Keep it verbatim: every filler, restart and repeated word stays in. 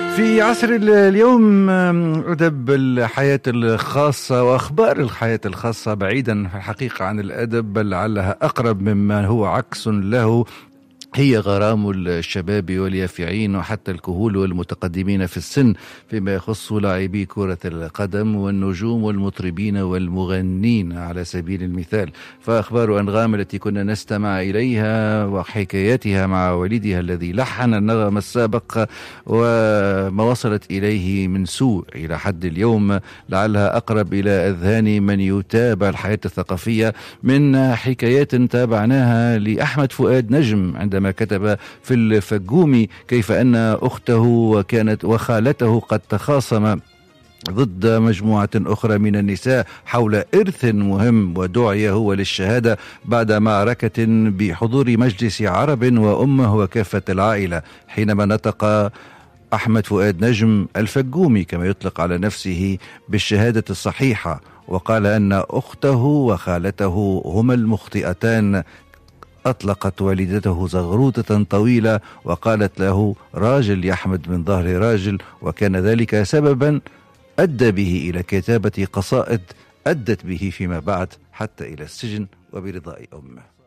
في عصر اليوم أدب الحياة الخاصة وأخبار الحياة الخاصة بعيدا في الحقيقة عن الأدب، بل لعلها أقرب مما هو عكس له، هي غرام الشباب واليافعين وحتى الكهول والمتقدمين في السن فيما يخص لاعبي كرة القدم والنجوم والمطربين والمغنين على سبيل المثال. فأخبار أنغام التي كنا نستمع إليها وحكاياتها مع والدها الذي لحن النغم السابق وما وصلت إليه من سوء إلى حد اليوم لعلها أقرب إلى أذهان من يتابع الحياة الثقافية من حكايات تابعناها لأحمد فؤاد نجم عندما ما كتب في الفجومي كيف أن أخته وكانت وخالته قد تخاصما ضد مجموعة أخرى من النساء حول إرث مهم، ودعي هو للشهادة بعد معركة بحضور مجلس عرب وأمه وكافة العائلة، حينما نطق أحمد فؤاد نجم الفجومي كما يطلق على نفسه بالشهادة الصحيحة، وقال أن أخته وخالته هما المخطئتان. أطلقت والدته زغروطة طويلة وقالت له: راجل يا أحمد من ظهر راجل، وكان ذلك سببا أدى به إلى كتابة قصائد أدت به فيما بعد حتى إلى السجن وبرضاء أمه.